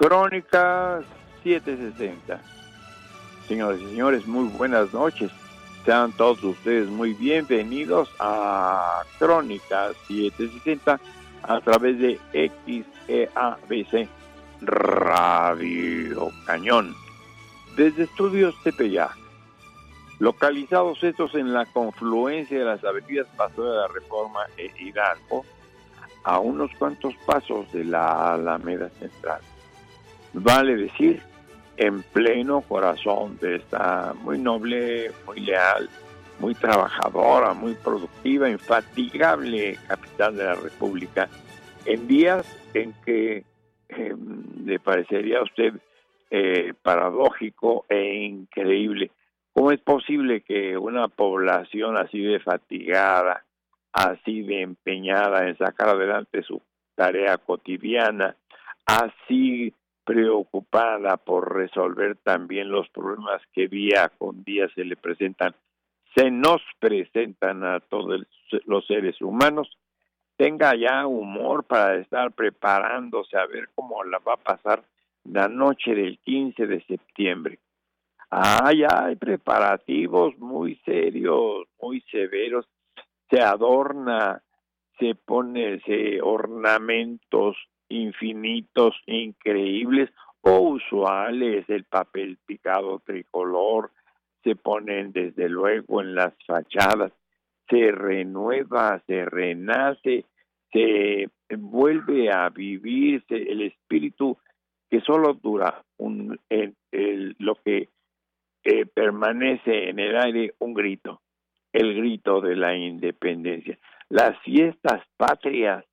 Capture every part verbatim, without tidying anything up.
Crónicas setecientos sesenta. Señoras y señores, muy buenas noches. Sean todos ustedes muy bienvenidos a Crónicas setecientos sesenta a través de X E A B C Radio Cañón. Desde Estudios Tepeyac, localizados estos en la confluencia de las avenidas Paseo de la Reforma e Hidalgo, a unos cuantos pasos de la Alameda Central. Vale decir, en pleno corazón de esta muy noble, muy leal, muy trabajadora, muy productiva, infatigable capital de la República, en días en que eh, le parecería a usted eh, paradójico e increíble. ¿Cómo es posible que una población así de fatigada, así de empeñada en sacar adelante su tarea cotidiana, así preocupada por resolver también los problemas que día con día se le presentan, se nos presentan a todos los seres humanos, tenga ya humor para estar preparándose a ver cómo la va a pasar la noche del quince de septiembre? Ah, ya hay preparativos muy serios, muy severos, se adorna, se pone se ornamentos infinitos, increíbles o usuales, el papel picado tricolor, se ponen desde luego en las fachadas, se renueva, se renace, se vuelve a vivir el espíritu que solo dura un, el, el, lo que eh, permanece en el aire, un grito, el grito de la independencia. Las fiestas patrias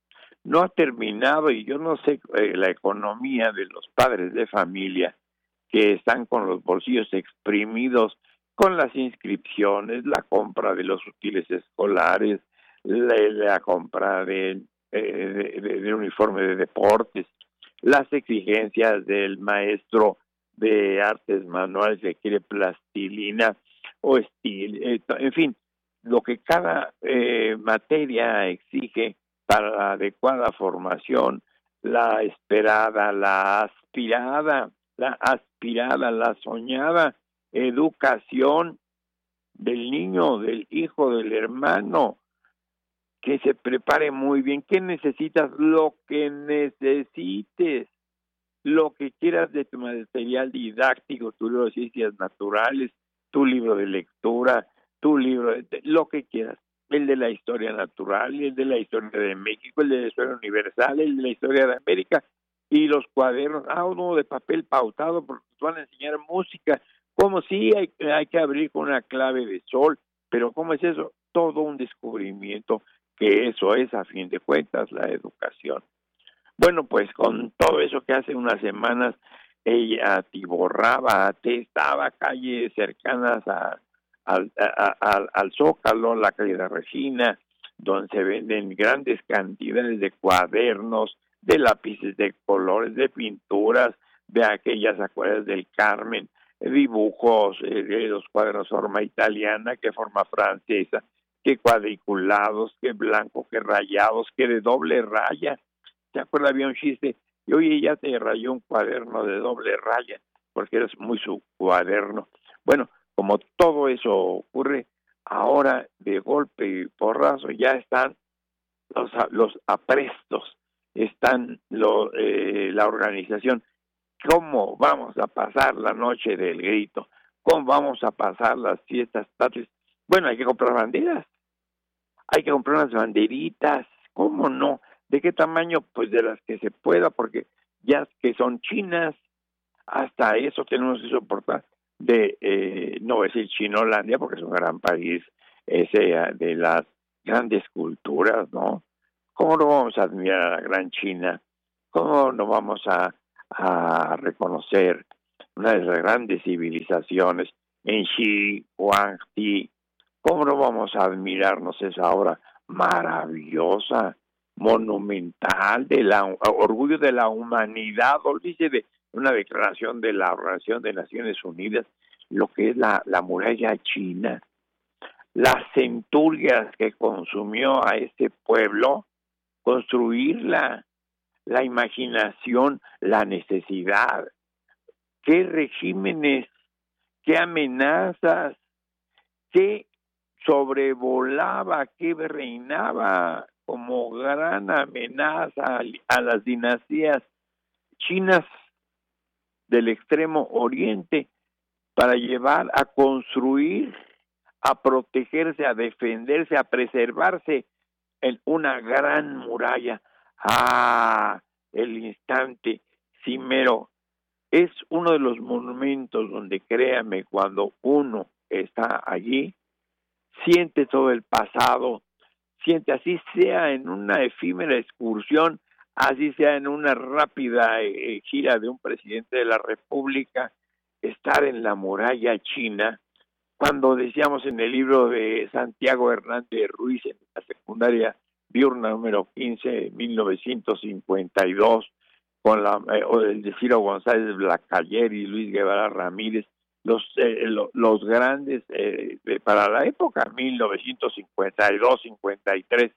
no ha terminado y yo no sé eh, la economía de los padres de familia que están con los bolsillos exprimidos con las inscripciones, la compra de los útiles escolares, la, la compra de, eh, de, de, de uniforme de deportes, las exigencias del maestro de artes manuales que quiere plastilina o estil, eh, en fin, lo que cada eh, materia exige para la adecuada formación, la esperada, la aspirada, la aspirada, la soñada educación del niño, del hijo, del hermano, que se prepare muy bien. ¿Qué necesitas? Lo que necesites, lo que quieras de tu material didáctico, tu libro de ciencias naturales, tu libro de lectura, tu libro de lo que quieras. El de la historia natural, el de la historia de México, el de la historia universal, el de la historia de América, y los cuadernos, ah, uno de papel pautado, porque nos van a enseñar música, como si hay, hay que abrir con una clave de sol, pero ¿cómo es eso? Todo un descubrimiento, que eso es, a fin de cuentas, la educación. Bueno, pues con todo eso que hace unas semanas ella atiborraba, atestaba calles cercanas a Al, a, a, al Zócalo, la calle de Regina, donde se venden grandes cantidades de cuadernos, de lápices de colores, de pinturas, de aquellas acuarelas del Carmen, dibujos, eh, de los cuadernos forma italiana, que forma francesa, que cuadriculados, que blanco, que rayados, que de doble raya. ¿Se acuerda? Había un chiste, y oye, ya te rayó un cuaderno de doble raya, porque eres muy su cuaderno. Bueno, como todo eso ocurre, ahora de golpe y porrazo ya están los, los aprestos, están lo, eh, la organización. ¿Cómo vamos a pasar la noche del grito? ¿Cómo vamos a pasar las fiestas patrias? Bueno, hay que comprar banderas, hay que comprar unas banderitas, ¿cómo no? ¿De qué tamaño? Pues de las que se pueda, porque ya que son chinas, hasta eso tenemos que soportar. De, eh, no voy a decir Chinolandia, porque es un gran país, ese de las grandes culturas, ¿no? ¿Cómo no vamos a admirar a la gran China? ¿Cómo no vamos a, a reconocer una de las grandes civilizaciones en Xi, Guangxi? ¿Cómo no vamos a admirarnos esa obra maravillosa, monumental, de la orgullo de la humanidad? Olvídese de una declaración de la Organización de Naciones Unidas, lo que es la, la muralla china, las centurias que consumió a este pueblo construirla, la imaginación, la necesidad. ¿Qué regímenes, qué amenazas, qué sobrevolaba, qué reinaba como gran amenaza a las dinastías chinas del extremo oriente para llevar a construir, a protegerse, a defenderse, a preservarse en una gran muralla? Ah, el instante cimero es uno de los monumentos donde, créame, cuando uno está allí, siente todo el pasado, siente, así sea en una efímera excursión, así sea en una rápida eh, gira de un presidente de la República, estar en la muralla china. Cuando decíamos en el libro de Santiago Hernández Ruiz, en la secundaria diurna número quince, mil novecientos cincuenta y dos, con la, eh, o el de Ciro González Blacayer y Luis Guevara Ramírez, los eh, lo, los grandes eh, de, para la época, mil novecientos cincuenta y dos, cincuenta y tres,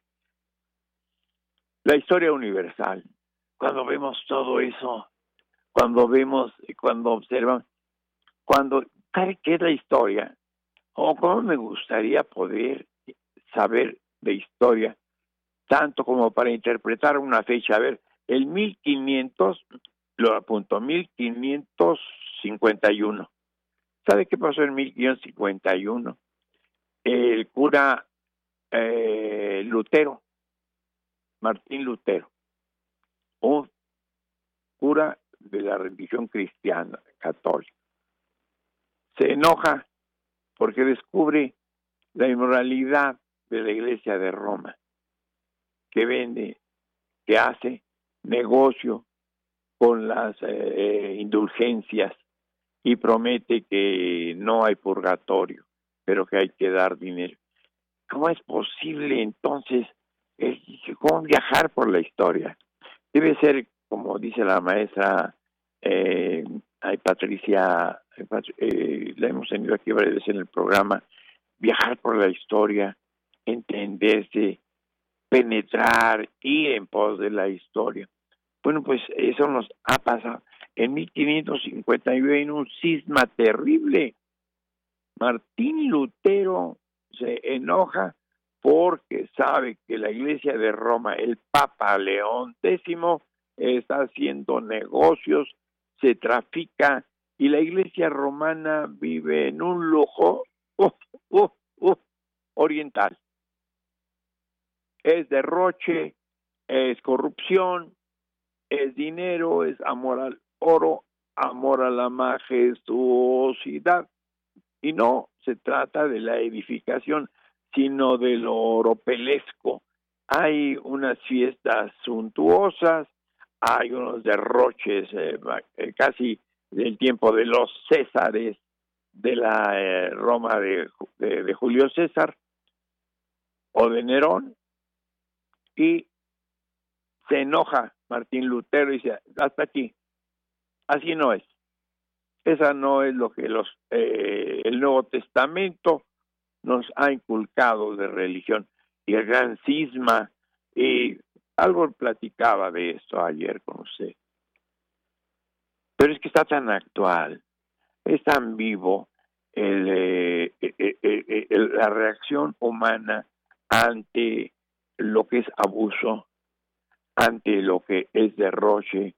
la historia universal. Cuando vemos todo eso, cuando vemos, cuando observan, cuando, ¿sabe qué es la historia? O oh, cómo me gustaría poder saber de historia, tanto como para interpretar una fecha. A ver, el mil quinientos, lo apunto, mil quinientos cincuenta y uno. ¿Sabe qué pasó en mil quinientos cincuenta y uno? El cura eh, Lutero, Martín Lutero, un cura de la religión cristiana católica, se enoja porque descubre la inmoralidad de la Iglesia de Roma, que vende, que hace negocio con las eh, indulgencias y promete que no hay purgatorio, pero que hay que dar dinero. ¿Cómo es posible entonces eh, cómo viajar por la historia? Debe ser, como dice la maestra eh, ay, Patricia, eh, la hemos tenido aquí varias veces en el programa, viajar por la historia, entenderse, penetrar, ir en pos de la historia. Bueno, pues eso nos ha pasado. En mil quinientos cincuenta y uno, en un cisma terrible, Martín Lutero se enoja porque sabe que la Iglesia de Roma, el Papa León décimo, está haciendo negocios, se trafica, y la Iglesia romana vive en un lujo uh, uh, uh, oriental. Es derroche, es corrupción, es dinero, es amor al oro, amor a la majestuosidad. Y no se trata de la edificación, sino de lo oropelesco. Hay unas fiestas suntuosas, hay unos derroches eh, casi del tiempo de los Césares, de la eh, Roma de, de, de Julio César o de Nerón, y se enoja Martín Lutero y dice, hasta aquí, así no es. Esa no es lo que los eh, el Nuevo Testamento nos ha inculcado de religión. Y el gran cisma, y algo platicaba de esto ayer con usted. Pero es que está tan actual, es tan vivo el, eh, eh, eh, eh, la reacción humana ante lo que es abuso, ante lo que es derroche,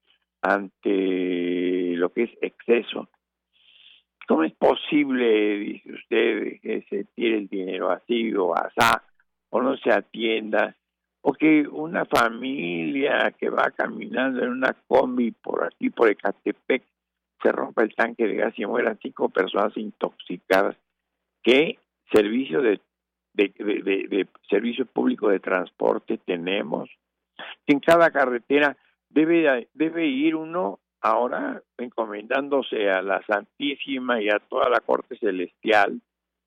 ante lo que es exceso. ¿Cómo es posible, dice usted, que se tire el dinero así o asá, o no se atienda, o que una familia que va caminando en una combi por aquí, por Ecatepec, se rompa el tanque de gas y mueran cinco personas intoxicadas? ¿Qué servicio de, de, de, de, de servicio público de transporte tenemos? En cada carretera debe, debe ir uno ahora encomendándose a la Santísima y a toda la corte celestial,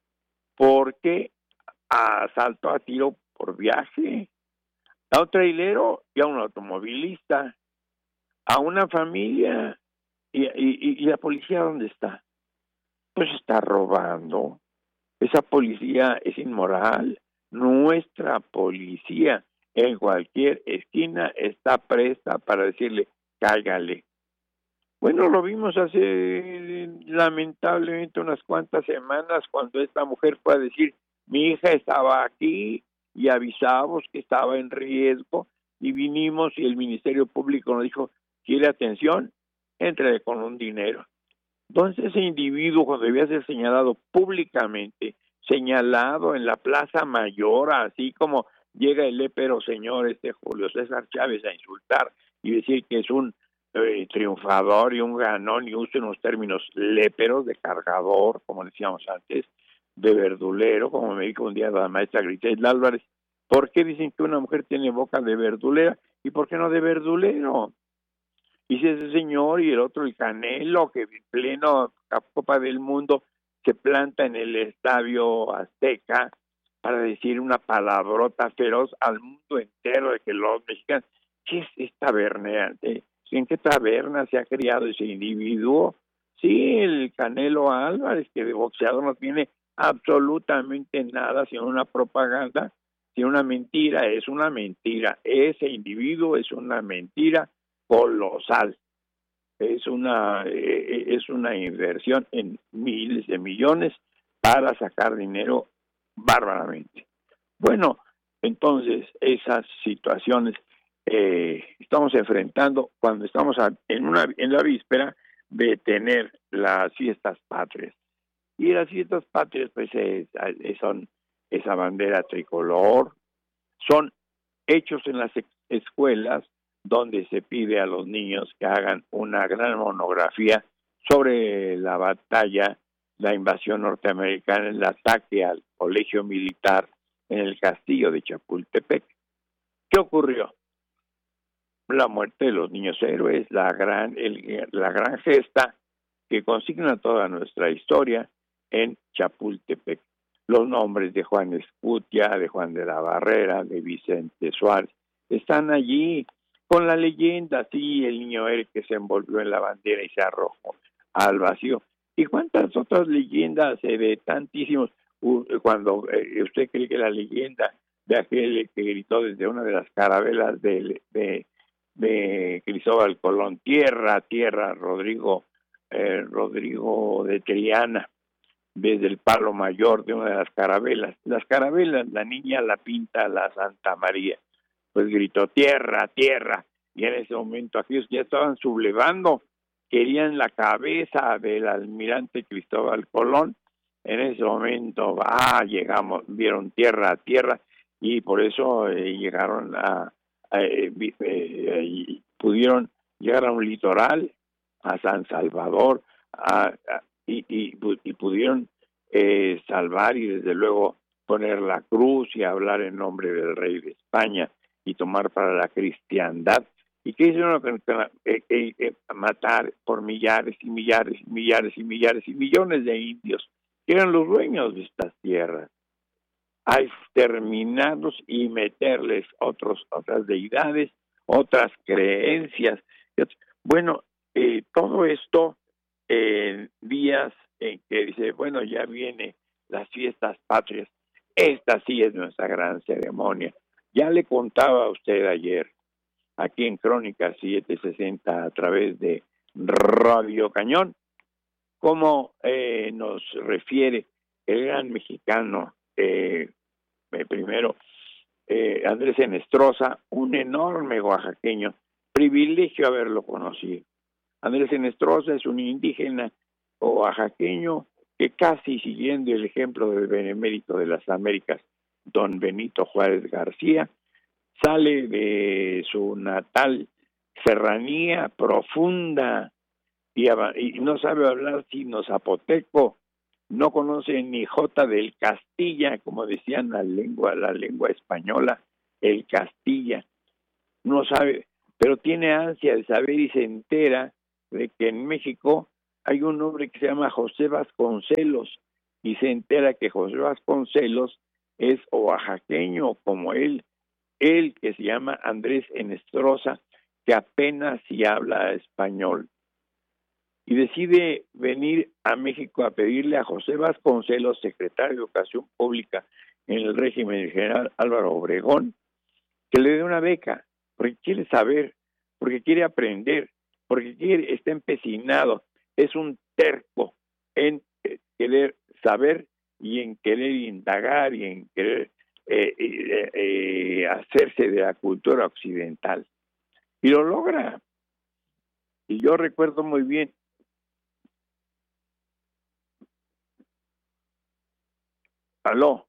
porque asalto a tiro por viaje, a un trailero y a un automovilista, a una familia, y, y, y la policía ¿dónde está? Pues está robando. Esa policía es inmoral. Nuestra policía en cualquier esquina está presta para decirle, cáigale. Bueno, lo vimos hace lamentablemente unas cuantas semanas cuando esta mujer fue a decir, mi hija estaba aquí y avisamos que estaba en riesgo y vinimos y el Ministerio Público nos dijo, quiere atención, entre con un dinero. Entonces ese individuo, cuando debía ser señalado públicamente, señalado en la Plaza Mayor, así como llega el lépero señor este Julio César Chávez a insultar y decir que es un eh, triunfador y un ganón, y usa unos términos léperos de cargador, como decíamos antes, de verdulero, como me dijo un día la maestra Griselda Álvarez. ¿Por qué dicen que una mujer tiene boca de verdulera y por qué no de verdulero? Y si ese señor y el otro, el Canelo, que en pleno Copa del Mundo se planta en el Estadio Azteca para decir una palabrota feroz al mundo entero de que los mexicanos, ¿qué es esta taberneante? ¿En qué taberna se ha criado ese individuo? Sí, el Canelo Álvarez, que de boxeador no tiene absolutamente nada, sino una propaganda, sino una mentira, es una mentira. Ese individuo es una mentira colosal. Es una eh, es una inversión en miles de millones para sacar dinero bárbaramente. Bueno, entonces esas situaciones eh, estamos enfrentando cuando estamos a, en una en la víspera de tener las fiestas patrias. Y las fiestas patrias pues eh, son esa bandera tricolor, son hechos en las escuelas donde se pide a los niños que hagan una gran monografía sobre la batalla, la invasión norteamericana, el ataque al colegio militar en el castillo de Chapultepec. ¿Qué ocurrió? La muerte de los niños héroes, la gran, el, la gran gesta que consigna toda nuestra historia en Chapultepec. Los nombres de Juan Escutia, de Juan de la Barrera, de Vicente Suárez, están allí con la leyenda, sí, el niño héroe que se envolvió en la bandera y se arrojó al vacío. ¿Y cuántas otras leyendas eh, de tantísimos? Uh, cuando eh, usted cree que la leyenda de aquel que gritó desde una de las carabelas de, de, de Cristóbal Colón, tierra, tierra, Rodrigo, eh, Rodrigo de Triana, desde el palo mayor de una de las carabelas. Las carabelas, la niña la pinta la Santa María. Pues gritó, tierra, tierra, y en ese momento aquellos ya estaban sublevando, querían la cabeza del almirante Cristóbal Colón. En ese momento, ah, llegamos, vieron tierra, tierra, y por eso eh, llegaron a, a eh, eh, y pudieron llegar a un litoral, a San Salvador, a, a, y, y, y pudieron eh, salvar y desde luego poner la cruz y hablar en nombre del rey de España y tomar para la cristiandad. ¿Y qué hicieron? Eh, eh, eh, matar por millares y millares y millares y millares y millones de indios que eran los dueños de estas tierras, a exterminarlos y meterles otros, otras deidades, otras creencias. Bueno, eh, todo esto en eh, días en que dice, bueno, ya viene las fiestas patrias, esta sí es nuestra gran ceremonia. Ya le contaba a usted ayer, aquí en Crónica setecientos sesenta a través de Radio Cañón, cómo eh, nos refiere el gran mexicano, eh, eh, primero, eh, Andrés Enestrosa, un enorme oaxaqueño, privilegio haberlo conocido. Andrés Enestrosa es un indígena oaxaqueño que casi siguiendo el ejemplo del benemérito de las Américas, don Benito Juárez García, sale de su natal serranía profunda y, y no sabe hablar sino zapoteco, no conoce ni jota del Castilla, como decían la lengua, la lengua española, el Castilla, no sabe, pero tiene ansia de saber y se entera de que en México hay un hombre que se llama José Vasconcelos y se entera que José Vasconcelos es oaxaqueño como él, él que se llama Andrés Enestrosa, que apenas si habla español. Y decide venir a México a pedirle a José Vasconcelos, secretario de Educación Pública en el régimen del general Álvaro Obregón, que le dé una beca, porque quiere saber, porque quiere aprender, porque quiere, está empecinado, es un terco en eh, querer saber y en querer indagar y en querer eh, eh, eh, hacerse de la cultura occidental. Y lo logra. Y yo recuerdo muy bien, aló,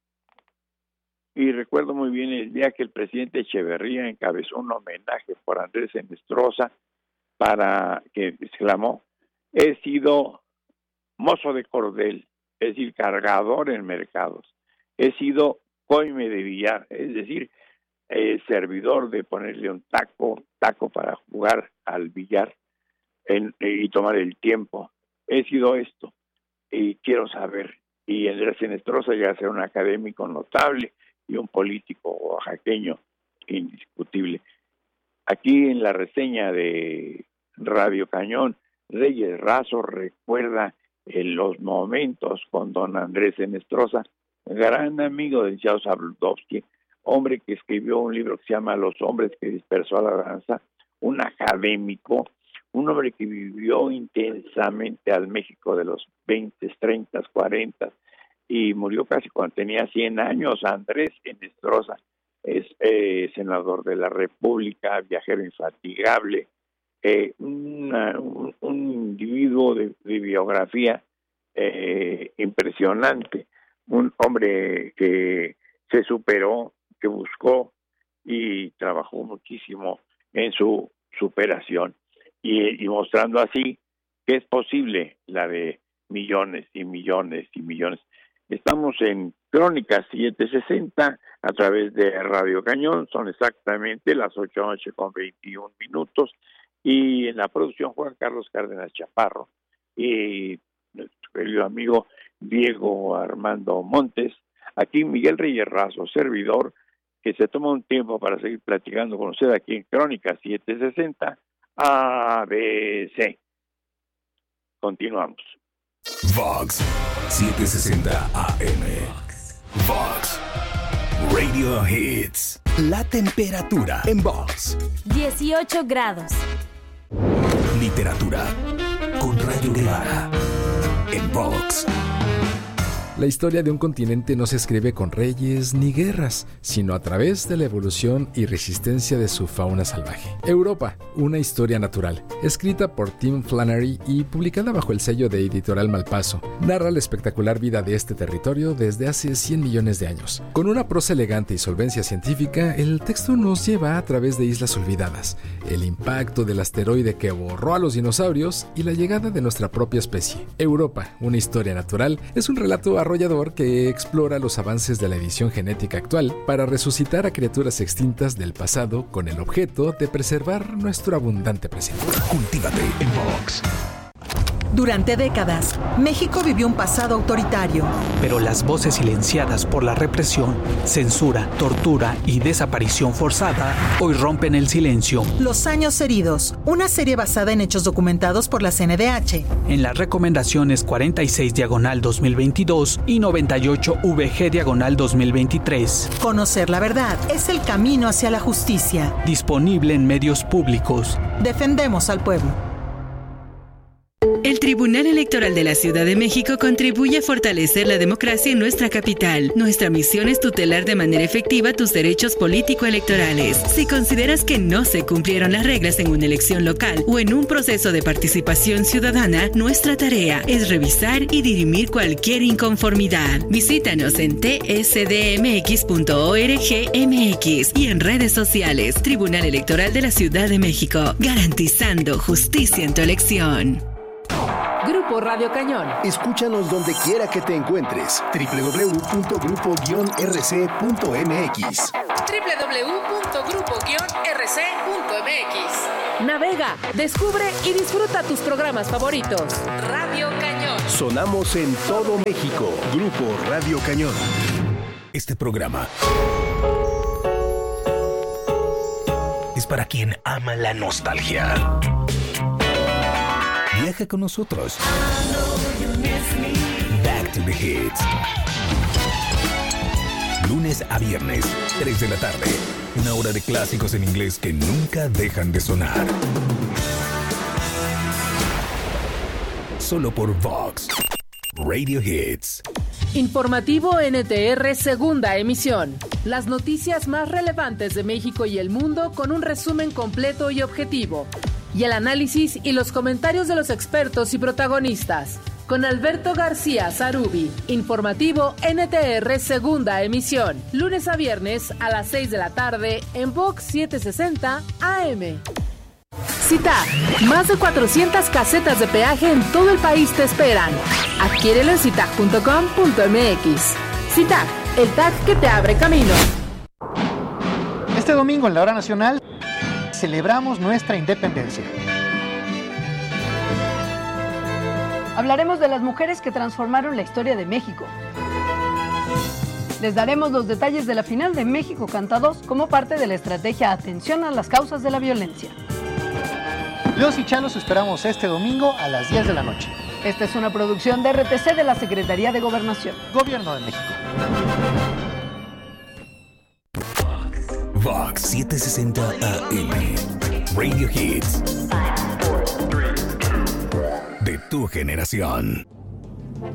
y recuerdo muy bien el día que el presidente Echeverría encabezó un homenaje por Andrés Enestrosa, para que exclamó: he sido mozo de cordel, es decir, cargador en mercados, he sido coime de billar, es decir, eh, servidor de ponerle un taco, taco para jugar al billar en, y tomar el tiempo, he sido esto, y quiero saber. Y Andrés Enestrosa llega a ser un académico notable y un político oaxaqueño indiscutible. Aquí en la reseña de Radio Cañón, Reyes Razo recuerda en los momentos con don Andrés Enestrosa, gran amigo de Charles Zabludovsky, hombre que escribió un libro que se llama Los hombres que dispersó a la danza, un académico, un hombre que vivió intensamente al México de los veinte, treinta, cuarenta y murió casi cuando tenía cien años. Andrés Enestrosa es eh, senador de la República, viajero infatigable, eh, una, un, un individuo de, de biografía eh, impresionante, un hombre que se superó, que buscó y trabajó muchísimo en su superación. Y, y mostrando así que es posible la de millones y millones y millones. Estamos en Crónicas setecientos sesenta a través de Radio Cañón, son exactamente las ocho de la noche con veintiún minutos, y en la producción Juan Carlos Cárdenas Chaparro y nuestro querido amigo Diego Armando Montes, aquí Miguel Reyes Razo, servidor, que se toma un tiempo para seguir platicando con usted aquí en Crónicas setecientos sesenta A B C. Continuamos. Vox setecientos sesenta A M. Vox Radio Hits. La temperatura en Vox: dieciocho grados. Literatura con Rayo Guevara en Vox. La historia de un continente no se escribe con reyes ni guerras, sino a través de la evolución y resistencia de su fauna salvaje. Europa, una historia natural, escrita por Tim Flannery y publicada bajo el sello de Editorial Malpaso, narra la espectacular vida de este territorio desde hace cien millones de años. Con una prosa elegante y solvencia científica, el texto nos lleva a través de islas olvidadas, el impacto del asteroide que borró a los dinosaurios y la llegada de nuestra propia especie. Europa, una historia natural, es un relato arrollador que explora los avances de la edición genética actual para resucitar a criaturas extintas del pasado con el objeto de preservar nuestro abundante presente. Cultívate en Vox. Durante décadas, México vivió un pasado autoritario. Pero las voces silenciadas por la represión, censura, tortura y desaparición forzada hoy rompen el silencio. Los años heridos, una serie basada en hechos documentados por la C N D H. En las recomendaciones cuarenta y seis diagonal dos mil veintidós y noventa y ocho V G diagonal dos mil veintitrés. Conocer la verdad es el camino hacia la justicia. Disponible en medios públicos. Defendemos al pueblo. El Tribunal Electoral de la Ciudad de México contribuye a fortalecer la democracia en nuestra capital. Nuestra misión es tutelar de manera efectiva tus derechos político-electorales. Si consideras que no se cumplieron las reglas en una elección local o en un proceso de participación ciudadana, nuestra tarea es revisar y dirimir cualquier inconformidad. Visítanos en t s d m x punto org m x y en redes sociales. Tribunal Electoral de la Ciudad de México, garantizando justicia en tu elección. Grupo Radio Cañón. Escúchanos donde quiera que te encuentres. doble u doble u doble u punto grupo guion r c punto m x. doble u doble u doble u punto grupo guion r c punto m x. Navega, descubre y disfruta tus programas favoritos. Radio Cañón. Sonamos en todo México. Grupo Radio Cañón. Este programa es para quien ama la nostalgia. Viaja con nosotros. Back to the Hits. Lunes a viernes, tres de la tarde. Una hora de clásicos en inglés que nunca dejan de sonar. Solo por Vox Radio Hits. Informativo N T R, segunda emisión. Las noticias más relevantes de México y el mundo con un resumen completo y objetivo. Y el análisis y los comentarios de los expertos y protagonistas. Con Alberto García Zarubi. Informativo N T R, segunda emisión. Lunes a viernes a las seis de la tarde en Vox setecientos sesenta A M. CITAG. Más de cuatrocientas casetas de peaje en todo el país te esperan. Adquiérelo en citag punto com punto m x. CITAG, el tag que te abre camino. Este domingo en la Hora Nacional celebramos nuestra independencia. Hablaremos de las mujeres que transformaron la historia de México. Les daremos los detalles de la final de México Canta dos como parte de la estrategia Atención a las causas de la violencia. Los y Chalos esperamos este domingo a las diez de la noche. Esta es una producción de R T C de la Secretaría de Gobernación. Gobierno de México. Vox setecientos sesenta A M. Radio Hits. De tu generación.